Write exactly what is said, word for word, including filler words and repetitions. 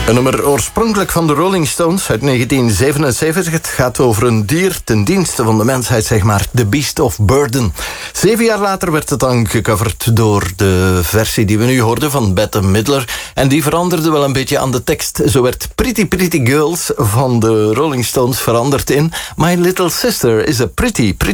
Een nummer oorspronkelijk van de Rolling Stones uit negentien zevenenzeventig. Het gaat over een dier ten dienste van de mensheid, zeg maar. The Beast of Burden. Zeven jaar later werd het dan gecoverd door de versie die we nu hoorden van Bette Midler. En die veranderde wel een beetje aan de tekst. Zo werd Pretty Pretty Girls van de Rolling Stones veranderd in My Little Sister is a Pretty Pretty